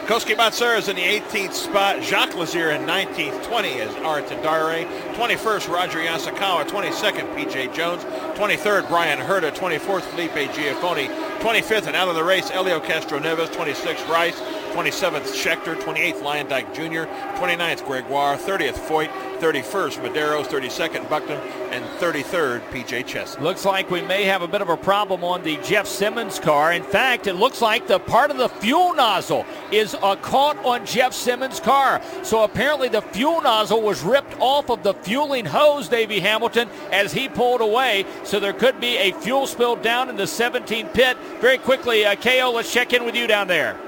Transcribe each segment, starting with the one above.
Koski Matsura is in the 18th spot. Jacques Lazier in 19th. 20 is Ayrton Dare. 21st, Roger Yasukawa. 22nd, P.J. Jones. 23rd, Brian Herta. 24th, Felipe Giafoni. 25th, and out of the race, Elio Castro-Neves. 26th, Rice. 27th, Schechter. 28th, Lyondike Jr. 29th, Gregoire. 30th, Foyt. 31st, Medeiros. 32nd, Buckton. And 33rd, P.J. Chesson. Looks like we may have a bit of a problem on the Jeff Simmons car. In fact, it looks like the part of the fuel nozzle is caught on Jeff Simmons' car. So apparently the fuel nozzle was ripped off of the fueling hose, Davey Hamilton, as he pulled away. So there could be a fuel spill down in the 17th pit. Very quickly, KO, let's check in with you down there.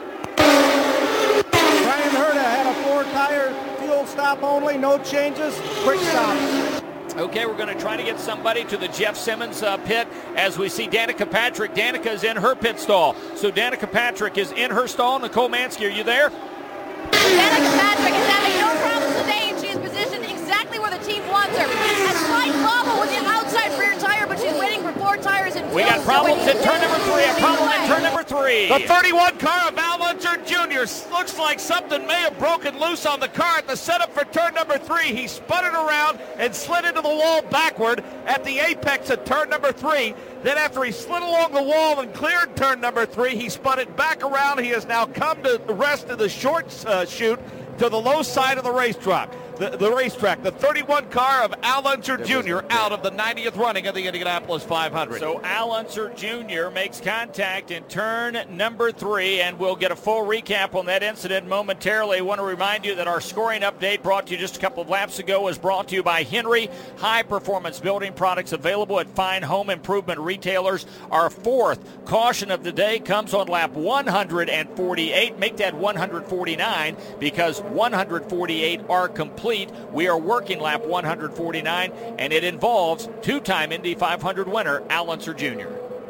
Brian Herta had a 4-tire fuel stop only, no changes, quick stop. Okay, we're going to try to get somebody to the Jeff Simmons pit as we see Danica Patrick. Danica is in her pit stall. So Danica Patrick is in her stall. Nicole Mansky, are you there? Danica Patrick is having no problems today, and she is positioned exactly where the team wants her. A slight problem with the outside rear tire, but she's waiting for 4 tires and we got problems at turn number 3. A problem at turn number 3. The 31 car of Al Unser Jr. looks like something may have broken loose on the car at the setup for turn number 3. He spun it around and slid into the wall backward at the apex of turn number 3. Then after he slid along the wall and cleared turn number 3, he spun it back around. He has now come to the rest of the short chute to the low side of the racetrack. The 31 car of Al Unser Jr. out of the 90th running of the Indianapolis 500. So Al Unser Jr. makes contact in turn number 3, and we'll get a full recap on that incident momentarily. I want to remind you that our scoring update brought to you just a couple of laps ago was brought to you by Henry High Performance Building Products, available at fine home improvement retailers. Our 4th caution of the day comes on lap 148. Make that 149 because 148 are complete. We are working lap 149, and it involves 2-time Indy 500 winner Al Unser Jr.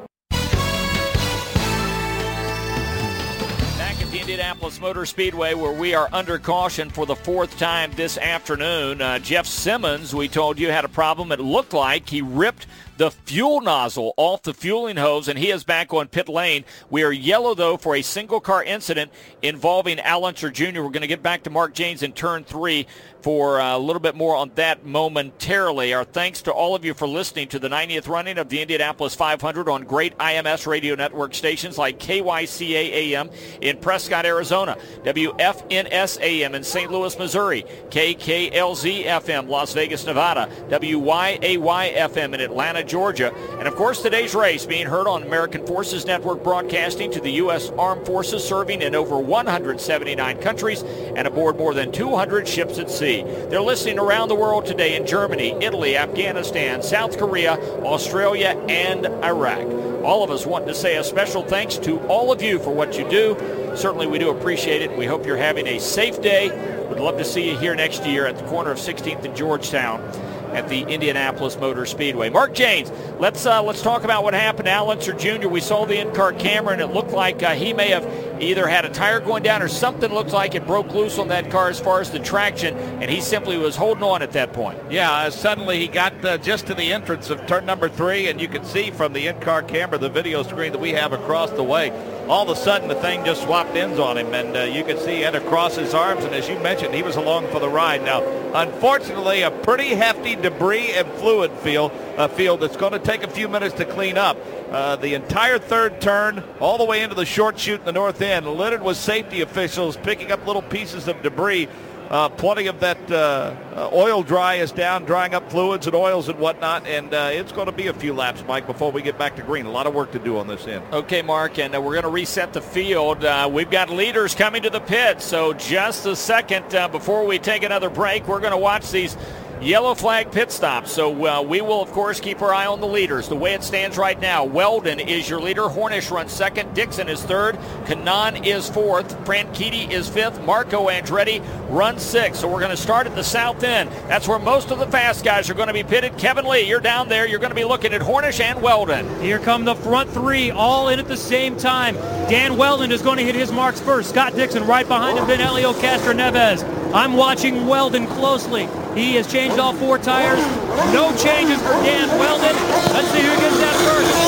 Back at the Indianapolis Motor Speedway, where we are under caution for the 4th time this afternoon. Jeff Simmons, we told you, had a problem. It looked like he ripped the fuel nozzle off the fueling hose, and he is back on pit lane. We are yellow, though, for a single-car incident involving Al Unser Jr. We're going to get back to Mark Jaynes in turn 3 for a little bit more on that momentarily. Our thanks to all of you for listening to the 90th running of the Indianapolis 500 on great IMS radio network stations like KYCA AM in Prescott, Arizona, WFNS AM in St. Louis, Missouri, KKLZ FM, Las Vegas, Nevada, WYAY FM in Atlanta, Georgia, and of course today's race being heard on American Forces Network, broadcasting to the U.S. Armed Forces, serving in over 179 countries and aboard more than 200 ships at sea. They're listening around the world today in Germany, Italy, Afghanistan, South Korea, Australia, and Iraq. All of us want to say a special thanks to all of you for what you do. Certainly we do appreciate it. We hope you're having a safe day. We'd love to see you here next year at the corner of 16th and Georgetown at the Indianapolis Motor Speedway. Mark Jaynes, let's talk about what happened to Al Unser Jr. We saw the in-car camera, and it looked like he may have either had a tire going down or something looked like it broke loose on that car as far as the traction, and he simply was holding on at that point. Yeah, suddenly he got just to the entrance of turn number 3, and you can see from the in-car camera, the video screen that we have across the way, all of a sudden the thing just swapped ends on him, and you can see he had to cross his arms, and as you mentioned, he was along for the ride. Now, unfortunately, a pretty hefty debris and fluid field that's going to take a few minutes to clean up. The entire third turn, all the way into the short chute in the north end, littered with safety officials picking up little pieces of debris. Plenty of that oil dry is down, drying up fluids and oils and whatnot, and it's going to be a few laps, Mike, before we get back to green. A lot of work to do on this end. Okay, Mark, and we're going to reset the field. We've got leaders coming to the pit, so just a second before we take another break, we're going to watch these yellow flag pit stops. So we will, of course, keep our eye on the leaders. The way it stands right now, Weldon is your leader. Hornish runs second. Dixon is third. Kanaan is fourth. Franchitti is fifth. Marco Andretti runs sixth. So we're going to start at the south end. That's where most of the fast guys are going to be pitted. Kevin Lee, you're down there. You're going to be looking at Hornish and Weldon. Here come the front three, all in at the same time. Dan Weldon is going to hit his marks first. Scott Dixon right behind him, then Elio Castroneves. I'm watching Weldon closely. He has changed all four tires. No changes for Dan Weldon. Let's see who gets that first.